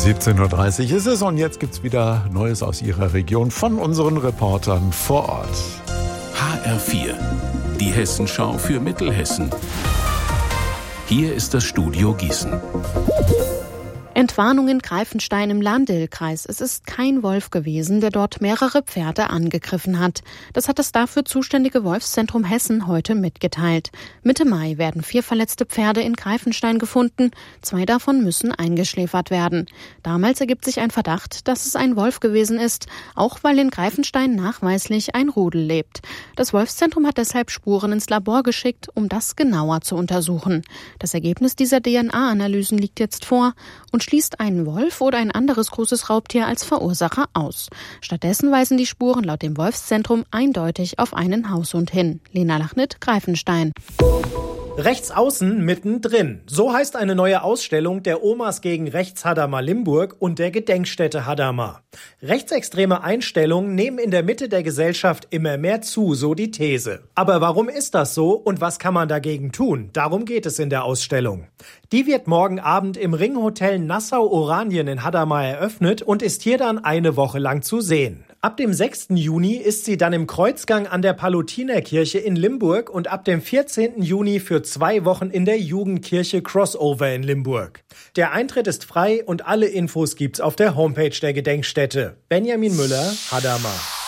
17:30 Uhr ist es und jetzt gibt's wieder Neues aus Ihrer Region von unseren Reportern vor Ort. HR4, die Hessenschau für Mittelhessen. Hier ist das Studio Gießen. Entwarnung in Greifenstein im Lahn-Dill-Kreis. Es ist kein Wolf gewesen, der dort mehrere Pferde angegriffen hat. Das hat das dafür zuständige Wolfszentrum Hessen heute mitgeteilt. Mitte Mai werden 4 verletzte Pferde in Greifenstein gefunden. 2 davon müssen eingeschläfert werden. Damals ergibt sich ein Verdacht, dass es ein Wolf gewesen ist, auch weil in Greifenstein nachweislich ein Rudel lebt. Das Wolfszentrum hat deshalb Spuren ins Labor geschickt, um das genauer zu untersuchen. Das Ergebnis dieser DNA-Analysen liegt jetzt vor und schließt einen Wolf oder ein anderes großes Raubtier als Verursacher aus. Stattdessen weisen die Spuren laut dem Wolfszentrum eindeutig auf einen Haushund hin. Lena Lachnit, Greifenstein. Rechts außen, mittendrin. So heißt eine neue Ausstellung der Omas gegen Rechts Hadamar Limburg und der Gedenkstätte Hadamar. Rechtsextreme Einstellungen nehmen in der Mitte der Gesellschaft immer mehr zu, so die These. Aber warum ist das so und was kann man dagegen tun? Darum geht es in der Ausstellung. Die wird morgen Abend im Ringhotel Nassau-Oranien in Hadamar eröffnet und ist hier dann eine Woche lang zu sehen. Ab dem 6. Juni ist sie dann im Kreuzgang an der Palutinerkirche in Limburg und ab dem 14. Juni für 2 Wochen in der Jugendkirche Crossover in Limburg. Der Eintritt ist frei und alle Infos gibt's auf der Homepage der Gedenkstätte. Benjamin Müller, Hadamar.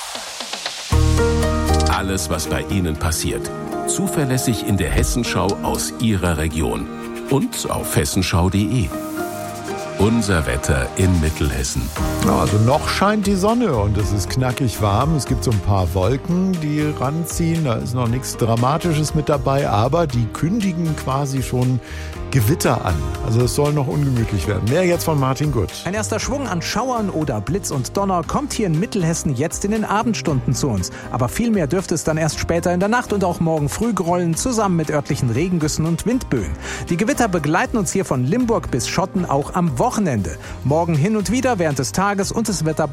Alles, was bei Ihnen passiert. Zuverlässig in der Hessenschau aus Ihrer Region. Und auf hessenschau.de. Unser Wetter in Mittelhessen. Also noch scheint die Sonne und es ist knackig warm. Es gibt so ein paar Wolken, die ranziehen. Da ist noch nichts Dramatisches mit dabei, aber die kündigen quasi schon Gewitter an. Also es soll noch ungemütlich werden. Mehr jetzt von Martin Gutt. Ein erster Schwung an Schauern oder Blitz und Donner kommt hier in Mittelhessen jetzt in den Abendstunden zu uns. Aber viel mehr dürfte es dann erst später in der Nacht und auch morgen früh grollen, zusammen mit örtlichen Regengüssen und Windböen. Die Gewitter begleiten uns hier von Limburg bis Schotten auch am Wochenende. Morgen hin und wieder während des Tages und das Wetter